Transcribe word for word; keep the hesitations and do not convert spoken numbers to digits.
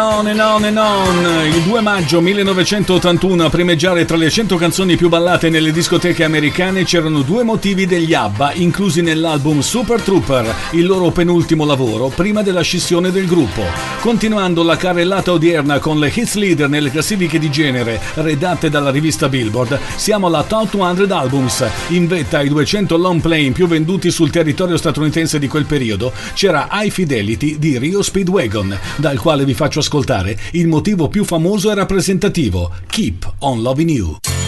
On and on and on. Il due maggio millenovecentottantuno a primeggiare tra le cento canzoni più ballate nelle discoteche americane c'erano due motivi degli ABBA inclusi nell'album Super Trooper, il loro penultimo lavoro prima della scissione del gruppo. Continuando la carrellata odierna con le hits leader nelle classifiche di genere redatte dalla rivista Billboard, siamo alla Top duecento Albums. In vetta ai duecento long play più venduti sul territorio statunitense di quel periodo c'era High Fidelity di Rio Speedwagon, dal quale vi faccio ascoltare il motivo più famoso e rappresentativo, Keep on Loving You.